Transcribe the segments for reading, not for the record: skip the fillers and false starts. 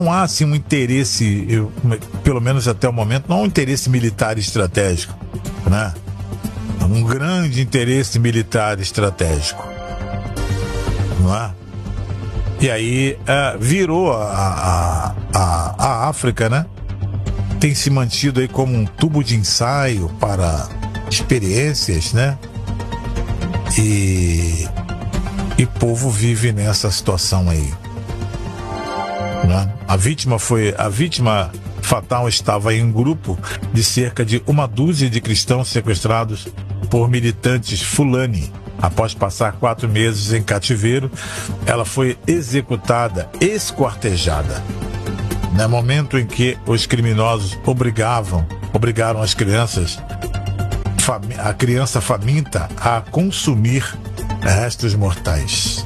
não há assim um interesse, pelo menos até o momento, não há um interesse militar estratégico, né? Um grande interesse militar estratégico, não é? E aí virou a África, né? Tem se mantido aí como um tubo de ensaio para experiências, né? E o povo vive nessa situação aí, né? A vítima fatal estava em um grupo de cerca de uma dúzia de cristãos sequestrados por militantes Fulani. Após passar 4 meses em cativeiro, ela foi executada, esquartejada. No momento em que os criminosos obrigaram as crianças, a criança faminta, a consumir restos mortais.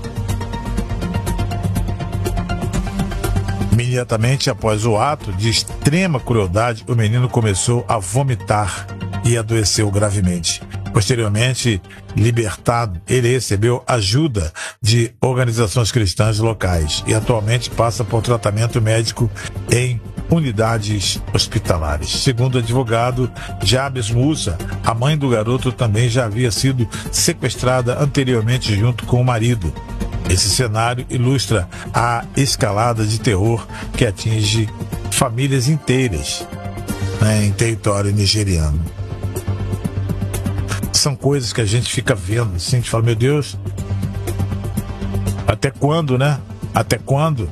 Imediatamente após o ato de extrema crueldade, o menino começou a vomitar e adoeceu gravemente. Posteriormente, libertado, ele recebeu ajuda de organizações cristãs locais e atualmente passa por tratamento médico em unidades hospitalares. Segundo o advogado Jabes Musa, a mãe do garoto também já havia sido sequestrada anteriormente junto com o marido. Esse cenário ilustra a escalada de terror que atinge famílias inteiras, né, em território nigeriano. São coisas que a gente fica vendo assim, a gente fala, meu Deus, até quando, né? Até quando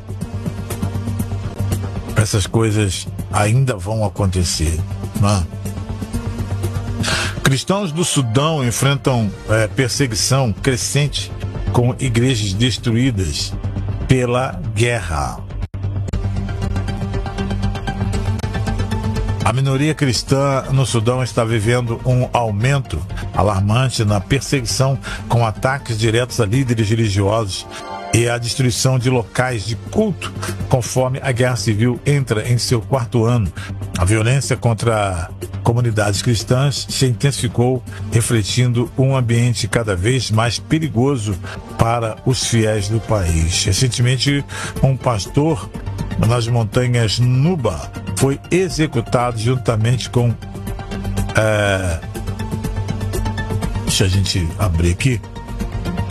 essas coisas ainda vão acontecer, né? Cristãos do Sudão enfrentam perseguição crescente com igrejas destruídas pela guerra. A minoria cristã no Sudão está vivendo um aumento alarmante na perseguição, com ataques diretos a líderes religiosos e a destruição de locais de culto, conforme a guerra civil entra em seu 4º ano. A violência contra comunidades cristãs se intensificou, refletindo um ambiente cada vez mais perigoso para os fiéis do país. Recentemente, um pastor nas montanhas Nuba foi executado juntamente com... deixa a gente abrir aqui.